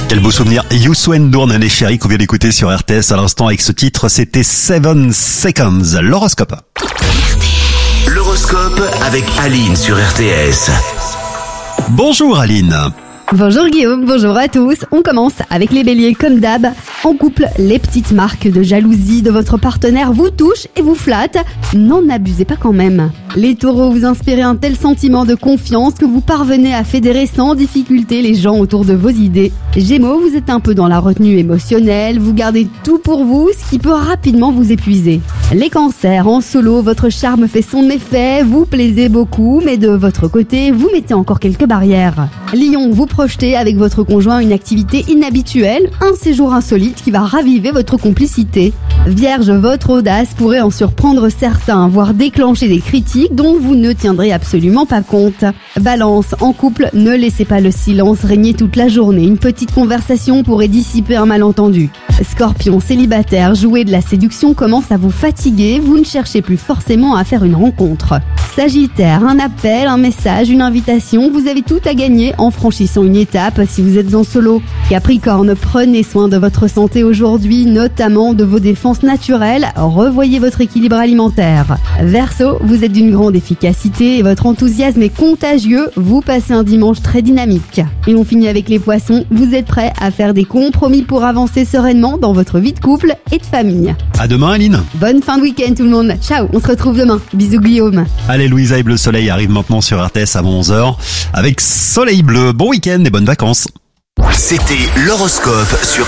Quel beau souvenir. Youssou N'Dour, et Chéri qu'on vient d'écouter sur RTS à l'instant avec ce titre, c'était 7 Seconds. L'horoscope. L'horoscope avec Aline sur RTS. Bonjour Aline. Bonjour Guillaume, bonjour à tous. On commence avec les béliers comme d'hab. En couple, les petites marques de jalousie de votre partenaire vous touchent et vous flattent. N'en abusez pas quand même. Les taureaux, vous inspirez un tel sentiment de confiance que vous parvenez à fédérer sans difficulté les gens autour de vos idées. Gémeaux, vous êtes un peu dans la retenue émotionnelle, vous gardez tout pour vous, ce qui peut rapidement vous épuiser. Les cancers, en solo, votre charme fait son effet, vous plaisez beaucoup, mais de votre côté, vous mettez encore quelques barrières. Lion, vous projetez avec votre conjoint une activité inhabituelle, un séjour insolite qui va raviver votre complicité. Vierge, votre audace pourrait en surprendre certains, voire déclencher des critiques dont vous ne tiendrez absolument pas compte. Balance, en couple, ne laissez pas le silence régner toute la journée. Une petite conversation pourrait dissiper un malentendu. Scorpion, célibataire, jouer de la séduction commence à vous fatiguer, vous ne cherchez plus forcément à faire une rencontre. Sagittaire, un appel, un message, une invitation, vous avez tout à gagner en franchissant une étape si vous êtes en solo. Capricorne, prenez soin de votre santé aujourd'hui, notamment de vos défenses naturelles, revoyez votre équilibre alimentaire. Verseau, vous êtes d'une grande efficacité et votre enthousiasme est contagieux, vous passez un dimanche très dynamique. Et on finit avec les poissons, vous êtes prêts à faire des compromis pour avancer sereinement dans votre vie de couple et de famille. À demain Aline. Bonne fin de week-end tout le monde, ciao, on se retrouve demain, bisous Guillaume. Allez Louisa et Bleu Soleil arrive maintenant sur RTS avant 11h avec Soleil Bleu. Bon week-end et bonnes vacances. C'était l'horoscope sur